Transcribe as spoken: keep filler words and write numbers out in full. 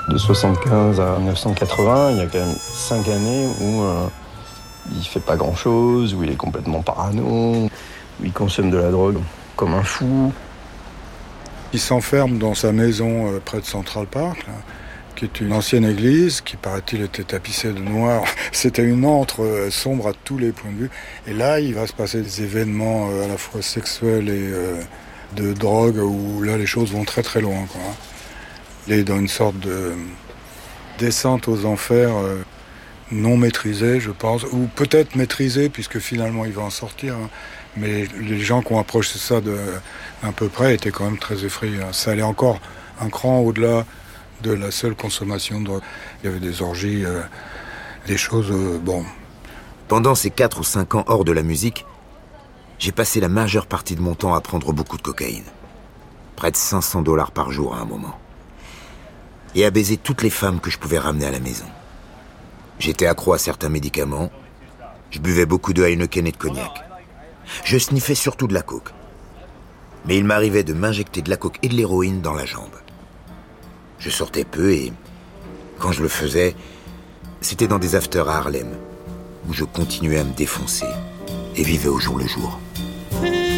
De soixante-quinze à mille neuf cent quatre-vingts, il y a quand même cinq années où euh, il fait pas grand-chose, où il est complètement parano, où il consomme de la drogue comme un fou. Il s'enferme dans sa maison euh, près de Central Park, là, qui est une ancienne église, qui paraît-il était tapissée de noir. C'était une antre euh, sombre à tous les points de vue. Et là, il va se passer des événements euh, à la fois sexuels et euh, de drogue, où là, les choses vont très très loin, quoi. Il est dans une sorte de descente aux enfers euh, non maîtrisée, je pense, ou peut-être maîtrisée, puisque finalement il va en sortir. Hein. Mais les gens qui ont approché ça de, d'un peu près étaient quand même très effrayés. Hein. Ça allait encore un cran au-delà de la seule consommation de drogue. Il y avait des orgies, euh, des choses... Euh, bon. Pendant ces quatre ou cinq ans hors de la musique, j'ai passé la majeure partie de mon temps à prendre beaucoup de cocaïne. Près de cinq cents dollars par jour à un moment. Et à baiser toutes les femmes que je pouvais ramener à la maison. J'étais accro à certains médicaments. Je buvais beaucoup de Heineken et de cognac. Je sniffais surtout de la coke. Mais il m'arrivait de m'injecter de la coke et de l'héroïne dans la jambe. Je sortais peu et, quand je le faisais, c'était dans des afters à Harlem, où je continuais à me défoncer et vivais au jour le jour.